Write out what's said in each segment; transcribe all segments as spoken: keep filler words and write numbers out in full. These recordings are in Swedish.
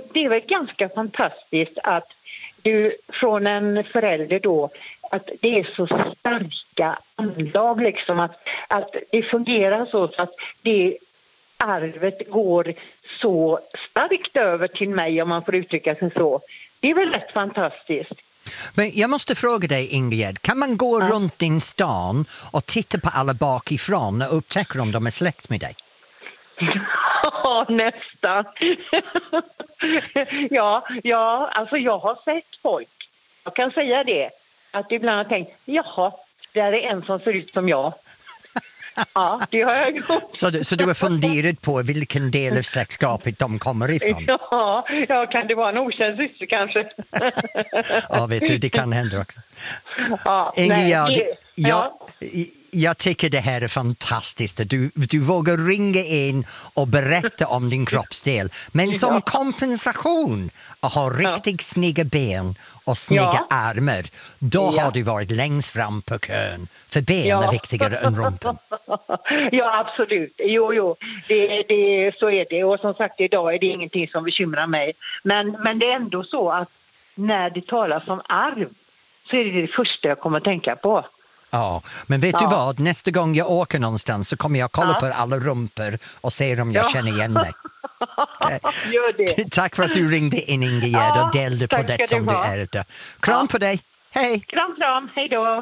det är väl ganska fantastiskt att du från en förälder då, att det är så starka anlag liksom, att, att det fungerar så att det arvet går så starkt över till mig, om man får uttrycka sig så. Det är väl rätt fantastiskt. Men jag måste fråga dig, Ingegerd, kan man gå ja. runt din stan och titta på alla bakifrån och upptäcka om de är släkt med dig? Ja, nästan. ja, ja, alltså jag har sett folk. Jag kan säga det. Att ibland har jag tänkt, jaha, där är en som ser ut som jag. Ja, det har jag gjort. Så du, så du har funderat på vilken del av släktskapet de kommer ifrån? Ja, ja, kan det vara en okänd syster kanske? Ja, vet du, det kan hända också. Ja, Ingegerd, nej, jag, jag tycker det här är fantastiskt. Du, du vågar ringa in och berätta om din kroppsdel. Men som ja. kompensation att ha riktigt ja. snygga ben och snygga ja. armar, då ja. har du varit längst fram på kön. För ben ja. är viktigare än rumpen. Ja, absolut. Jo, jo. Det, det, så är det. Och som sagt, idag är det ingenting som bekymrar mig. Men, men det är ändå så att när det talas om arv så är det det första jag kommer att tänka på. Ja, men vet ja. du vad? Nästa gång jag åker någonstans så kommer jag kolla ja. på alla rumpor och se om jag ja. känner igen dig. Gör det. Tack för att du ringde in, Ingegerd, ja, och delade på det som du är. Kram ja. på dig. Hej! Kram, kram. Hej då!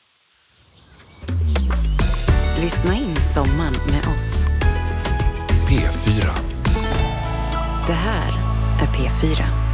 Lyssna in sommaren med oss. P fyra. Det här är P fyra.